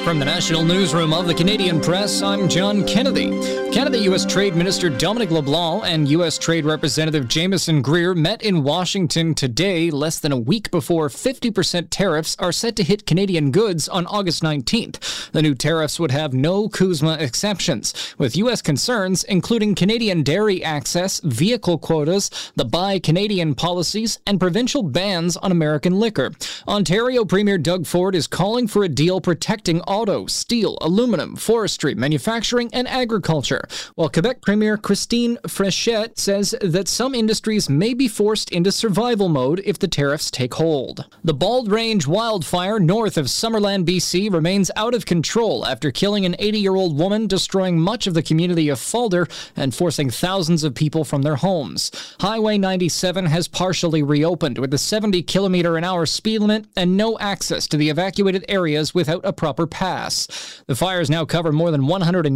From the National Newsroom of the Canadian Press, I'm John Kennedy. Canada-U.S. Trade Minister Dominic LeBlanc and U.S. Trade Representative Jameson Greer met in Washington today, less than a week before 50% tariffs are set to hit Canadian goods on August 19th. The new tariffs would have no CUSMA exceptions, with U.S. concerns including Canadian dairy access, vehicle quotas, the Buy Canadian policies, and provincial bans on American liquor. Ontario Premier Doug Ford is calling for a deal protecting auto, steel, aluminum, forestry, manufacturing, and agriculture, while Quebec Premier Christine Fréchette says that some industries may be forced into survival mode if the tariffs take hold. The Bald Range wildfire north of Summerland, BC remains out of control after killing an 80-year-old woman, destroying much of the community of Falder, and forcing thousands of people from their homes. Highway 97 has partially reopened with a 70-kilometer-an-hour speed limit and no access to the evacuated areas without a proper pass. The fires now cover more than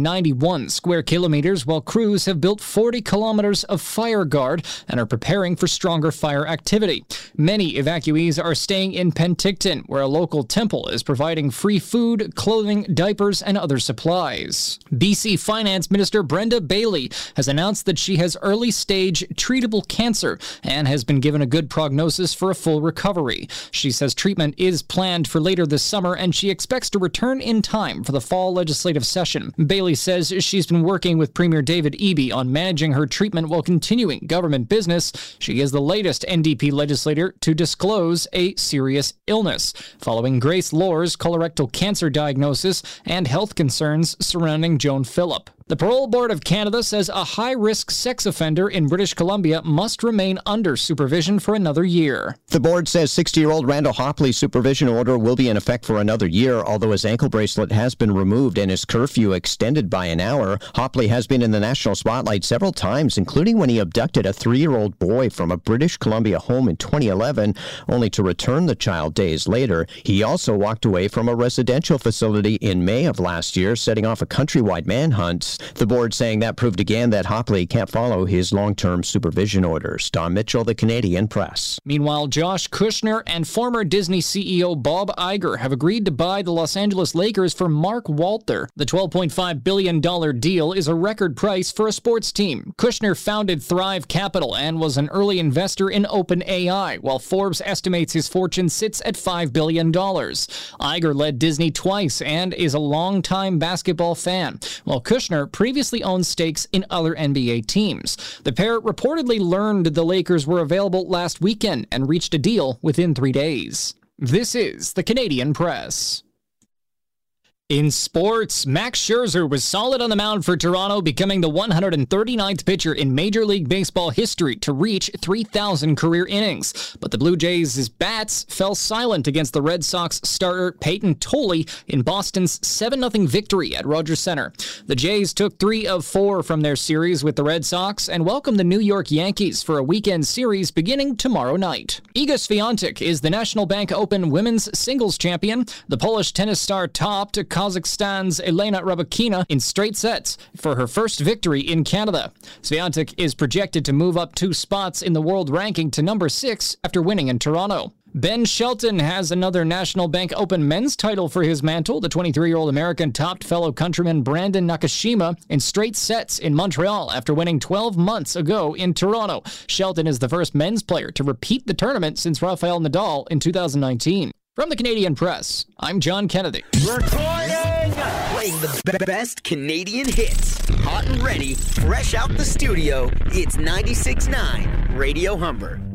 191 square kilometers, while crews have built 40 kilometers of fire guard and are preparing for stronger fire activity. Many evacuees are staying in Penticton, where a local temple is providing free food, clothing, diapers, and other supplies. BC Finance Minister Brenda Bailey has announced that she has early-stage treatable cancer and has been given a good prognosis for a full recovery. She says treatment is planned for later this summer, and she expects to return in time for the fall legislative session. Bailey says she's been working with Premier David Eby on managing her treatment while continuing government business. She is the latest NDP legislator to disclose a serious illness, following Grace Lohr's colorectal cancer diagnosis and health concerns surrounding Joan Phillip. The Parole Board of Canada says a high-risk sex offender in British Columbia must remain under supervision for another year. The board says 60-year-old Randall Hopley's supervision order will be in effect for another year, although his ankle bracelet has been removed and his curfew extended by an hour. Hopley has been in the national spotlight several times, including when he abducted a 3-year-old boy from a British Columbia home in 2011, only to return the child days later. He also walked away from a residential facility in May of last year, setting off a countrywide manhunt. The board saying that proved again that Hopley can't follow his long-term supervision orders. Don Mitchell, The Canadian Press. Meanwhile, Josh Kushner and former Disney CEO Bob Iger have agreed to buy the Los Angeles Lakers for Mark Walter. The $12.5 billion deal is a record price for a sports team. Kushner founded Thrive Capital and was an early investor in OpenAI, while Forbes estimates his fortune sits at $5 billion. Iger led Disney twice and is a longtime basketball fan, while Kushner previously owned stakes in other NBA teams. The pair reportedly learned the Lakers were available last weekend and reached a deal within 3 days. This is the Canadian Press. In sports, Max Scherzer was solid on the mound for Toronto, becoming the 139th pitcher in Major League Baseball history to reach 3,000 career innings. But the Blue Jays' bats fell silent against the Red Sox starter Peyton Tolley in Boston's 7-0 victory at Rogers Center. The Jays took 3 of 4 from their series with the Red Sox and welcomed the New York Yankees for a weekend series beginning tomorrow night. Iga Swiatek is the National Bank Open women's singles champion. The Polish tennis star topped Kazakhstan's Elena Rybakina in straight sets for her first victory in Canada. Swiatek is projected to move up 2 spots in the world ranking to number 6 after winning in Toronto. Ben Shelton has another National Bank Open men's title for his mantle. The 23-year-old American topped fellow countryman Brandon Nakashima in straight sets in Montreal after winning 12 months ago in Toronto. Shelton is the first men's player to repeat the tournament since Rafael Nadal in 2019. From the Canadian Press, I'm John Kennedy. Recording! Playing the best Canadian hits. Hot and ready, fresh out the studio, it's 96.9 Radio Humber.